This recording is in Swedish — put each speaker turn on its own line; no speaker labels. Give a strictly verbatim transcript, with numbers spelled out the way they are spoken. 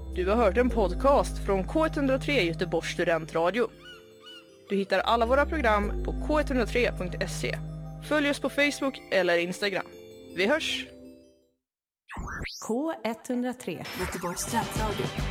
Du har hört en podcast från K ett noll tre Göteborgs studentradio. Du hittar alla våra program på k ett noll tre punkt se. Följ oss på Facebook eller Instagram. Vi hörs!
K ett noll tre Göteborgs studentradio.